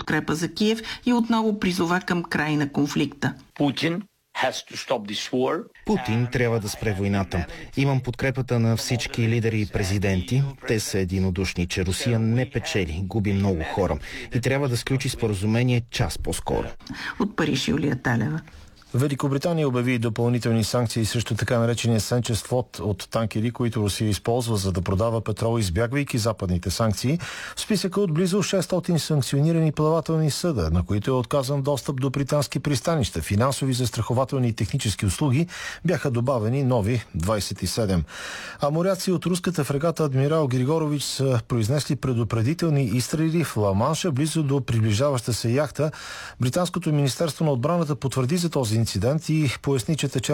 подкрепа за Киев и отново призова към край на конфликта. Путин трябва да спре войната. Имам подкрепата на всички лидери и президенти. Те са единодушни, че Русия не печели, губи много хора и трябва да сключи споразумение час по-скоро. От Париж, Юлия Талева. Великобритания обяви допълнителни санкции срещу така наречения Сенчест флот от танкери, които Русия използва за да продава петрол, избягвайки западните санкции. В списъка от близо 600 санкционирани плавателни съда, на които е отказан достъп до британски пристанища, финансови, застрахователни и технически услуги, бяха добавени нови 27. А моряци от руската фрегата Адмирал Григорович са произнесли предупредителни изстрели в Ла-Манша, близо до приближаваща се яхта. Британското министерство на отбраната потвърди за този инцидент и поясни, че тече